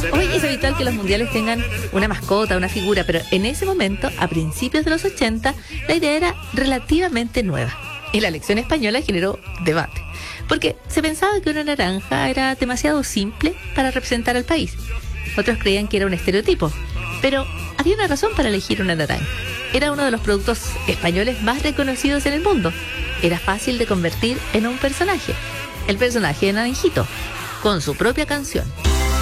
Hoy es habitual que los mundiales tengan una mascota, una figura, pero en ese momento, a principios de los 80, la idea era relativamente nueva. Y la elección española generó debate, porque se pensaba que una naranja era demasiado simple para representar al país. Otros creían que era un estereotipo, pero había una razón para elegir una naranja. Era uno de los productos españoles más reconocidos en el mundo. Era fácil de convertir en un personaje. El personaje de Naranjito, con su propia canción.